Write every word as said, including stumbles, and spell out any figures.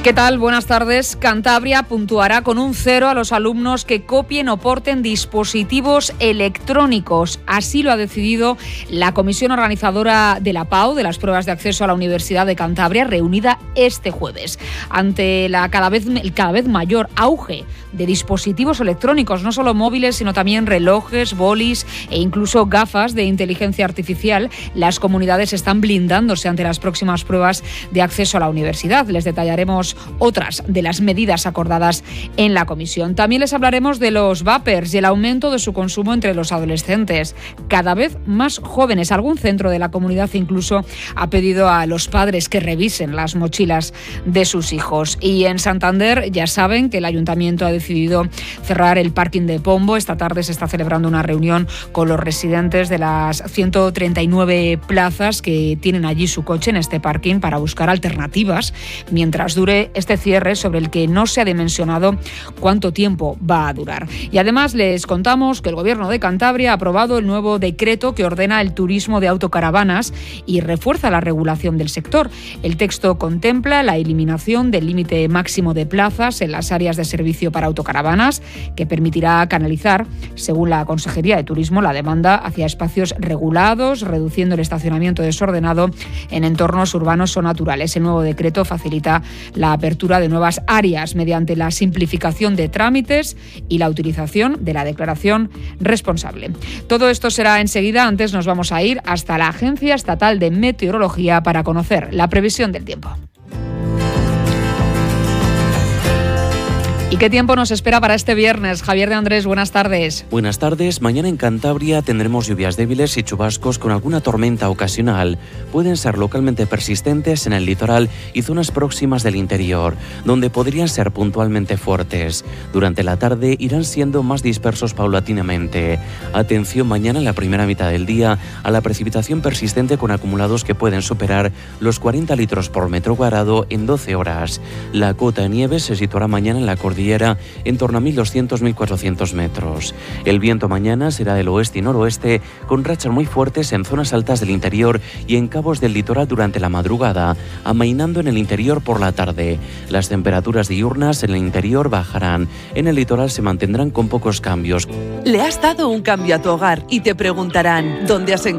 ¿Qué tal? Buenas tardes. Cantabria puntuará con un cero a los alumnos que copien o porten dispositivos electrónicos. Así lo ha decidido la comisión organizadora de la P A U, de las pruebas de acceso a la Universidad de Cantabria, reunida este jueves. Ante la cada vez, el cada vez mayor auge de dispositivos electrónicos, no solo móviles, sino también relojes, bolis e incluso gafas de inteligencia artificial, las comunidades están blindándose ante las próximas pruebas de acceso a la universidad. Les detallaremos otras de las medidas acordadas en la comisión. También les hablaremos de los vapers y el aumento de su consumo entre los adolescentes, cada vez más jóvenes. Algún centro de la comunidad incluso ha pedido a los padres que revisen las mochilas de sus hijos. Y en Santander ya saben que el ayuntamiento ha decidido cerrar el parking de Pombo. Esta tarde se está celebrando una reunión con los residentes de las ciento treinta y nueve plazas que tienen allí su coche en este parking para buscar alternativas mientras dure este cierre, sobre el que no se ha dimensionado cuánto tiempo va a durar. Y además les contamos que el Gobierno de Cantabria ha aprobado el nuevo decreto que ordena el turismo de autocaravanas y refuerza la regulación del sector. El texto contempla la eliminación del límite máximo de plazas en las áreas de servicio para autocaravanas, que permitirá canalizar, según la Consejería de Turismo, la demanda hacia espacios regulados, reduciendo el estacionamiento desordenado en entornos urbanos o naturales. El nuevo decreto facilita la apertura de nuevas áreas mediante la simplificación de trámites y la utilización de la declaración responsable. Todo esto será enseguida. Antes nos vamos a ir hasta la Agencia Estatal de Meteorología para conocer la previsión del tiempo. ¿Y qué tiempo nos espera para este viernes? Javier de Andrés, buenas tardes. Buenas tardes. Mañana en Cantabria tendremos lluvias débiles y chubascos con alguna tormenta ocasional. Pueden ser localmente persistentes en el litoral y zonas próximas del interior, donde podrían ser puntualmente fuertes. Durante la tarde irán siendo más dispersos paulatinamente. Atención mañana en la primera mitad del día a la precipitación persistente con acumulados que pueden superar los cuarenta litros por metro cuadrado en doce horas. La cota de nieve se situará mañana en la cordillera en torno a mil doscientos a mil cuatrocientos metros. El viento mañana será del oeste y noroeste, con rachas muy fuertes en zonas altas del interior y en cabos del litoral durante la madrugada, amainando en el interior por la tarde. Las temperaturas diurnas en el interior bajarán. En el litoral se mantendrán con pocos cambios. Le has dado un cambio a tu hogar y te preguntarán, ¿dónde has encontrado